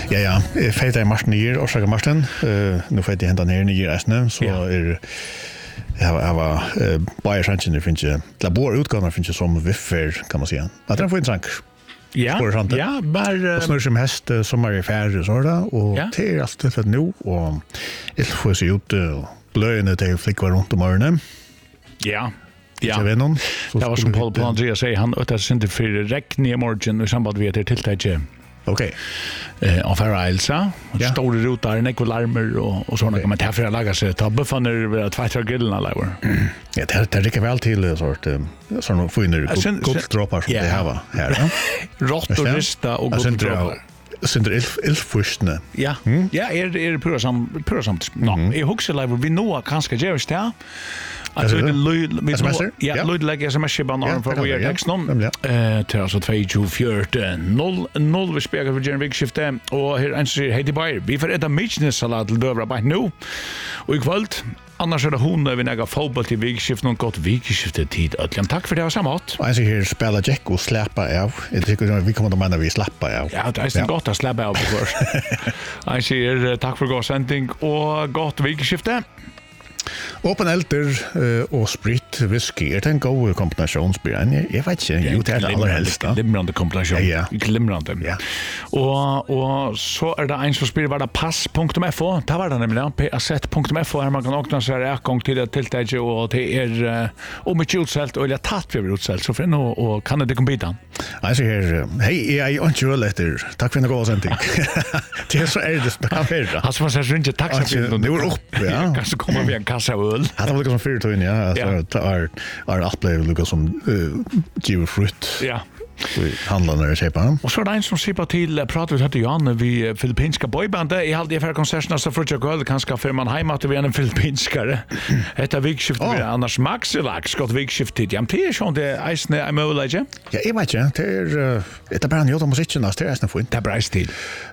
Ja. Fejta i Martin nyer, Orsaka Martin. Nu fejta i hända ner nyer äsne, så jag var bara chansen finns ju. Labor utgångar finns ju som viffer kan man säga. Att den får intressant. Ja, bara... snurr som häst som är i färre och sådär. Och det är allt tillfället nu. Och det får se ut och blöjande till flickvar runt om öronen. Ja. Det var som Paul Andreas säger, han öttar sig inte för räkning i morgon i samband med det tilltäcket. Okej. Och för Elsa, stora rotar, nekolarmer och sådana kan man ta för att laga sig. Ta buffaner tvättra grillarna lever. Ja, det räcker väl till sort sådana finner godsdroppar som det här här. Rått och rista och godsdroppar. Sind ilfustne. Ja. Ja, är pura samt. Jag huxar lever vi nå kanske görs det. Alltså Lloyd lägger sms på någon för vi är texten. Till alltså 224 vi spelar för Genvik-skifte och här anser Heidi Bayer. Vi får äta midnattssalad till dövra bara nu. Och ikväll annars är det hon när vi näga fotboll till vikskifte och gott vikskifte tid. Ödlan tack för det och sammat. Jag ser här spela Jack och släppa av. Jag tycker vi kommer att mena vi släppa av. Ja, det är gott att släppa av först. Jag ser tack för god sändning och gott vikskifte. Open elder och sprit whisky är en god kombination spyr. Jag vet inte, jo det är det allra helst. Glimrande kombination. Ja. Glimrande. Ja. Och så är det en som spyr var det pass.fo. Det var det nämligen passet.fo här man kan åkna sig räkgång till det tilltäget och det är om mycket utsält och tatt vi utsält så för nu och kan det komma bitan. Jag ser här, hej, jag är inte letter. Tack för en god sändning. Det är så är det kaffe. Alltså man säger inte tack så mycket. Det var upp, ja. Kanske kommer vi en kassa öl. Det var liksom 4 ton, ja. Det är upplevt lika som giver frukt. Ja. Handlar när det köper. Och så är det en som sippar till pratar vi hade Johan vid filippinska boybandet. I hade för konserterna så för jag öl kanske för man hemma till en filippinskare. Detta vikskift annars Maxilax skott vikskift till jam till så det isne är möjligt. Ja, jag vet inte. Det är bara en jota musiken där det är nästan fint. Det är bra stil.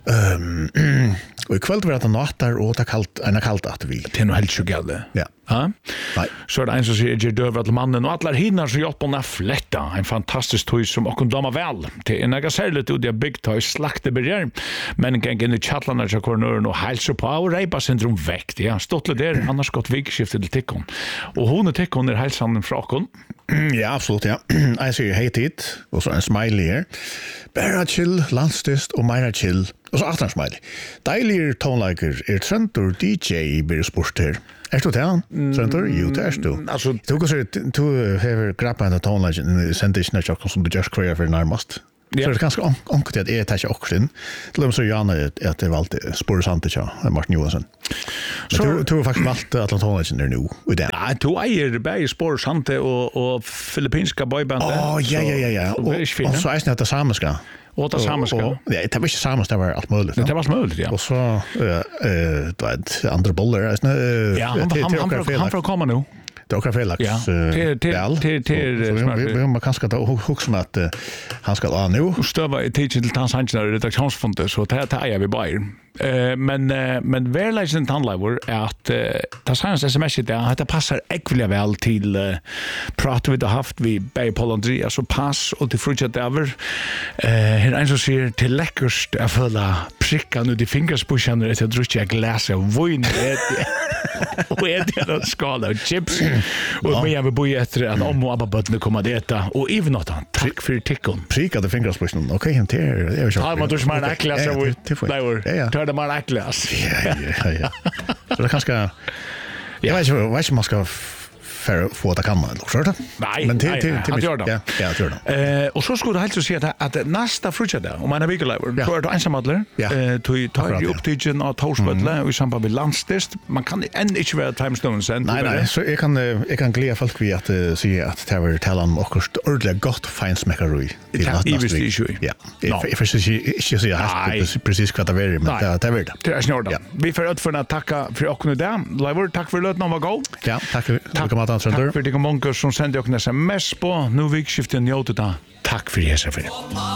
Och ikväll var det natt där och det kallt att vi. Det är nog helt sjukt. Ja. Nej. Så är det en som säger att döva till mannen och alla hinnar så hjälper hon att flätta. En fantastisk toy som och damer väl. Det är några särskilt ut det big toy slakteberger. Men kan in i chatlarna så kornören och hälsa på och repa syndrom väckt. Ja, stått där annars gått vikskifte till tickon. Och hon är tickon är hälsan från. Ja, absolut, ja. Jag ser hej tit och så en smiley här. Bara chill, landstist och mera chill. Och så aftan smiley. Deilig tonlager är Tröntor DJ i Birsport här. Är du det? Tröntor? Jo, det är du. Alltså, du har grappat en tonlager i sendisna som du just kvar för närmast. Så det är ganska omkring att jag tar också in. Till dem så gärna att det var alltid spårsant att Martin Johansson. Så du har faktiskt valt att tonlagen är nu i den. Ja, du äger bäg spårsant och filippinska boybandet. Ja. Och så är det samiska. Och det samiska. Ja, det var inte samiska, det var allt möjligt. Det var allt möjligt, ja. Och så andra bollar. Ja, han får komma nu. Det är fel lax. Vi har kanske att huxa att han ska ha nu. Stöva i teaching till hans handlar redaktionsfondet så det är vi bara. Men verkligen handlar är att ta sans sms att det passar äckligt väl till pratar vi har haft vi bei Paul Andreas så pass och till fruktat över här en så ser till läckerst att följa prickan ut i fingerspushen och jag druckit ett glas av vin och det är skala och chips och vi har boi efter att om och abba komma detta och even not tack för tickon prickade fingerspushen okej hem till är jag ja man då man äcklas av det det man äcklas ja så det kanske jag vet inte man ska få det kan man också så nej men till gör det ja gör det och så skulle det helt så se att nästa frukt om man är viklever för att ensamadler till tar upptigen av Torsbölle i samband med landstest man kan än inte vara timestones sen nej så jag kan glädja folk vid att se att det var talan och ordentligt gott finsmäckeri till nästa ja jag försöker inte säga precis vad det är men det är det är snart vi får för att tacka för och nu där lever tack för löten var god ja tack för Tack för det många som sände och sms på nu vikskiften njöt det. Tack för det så för.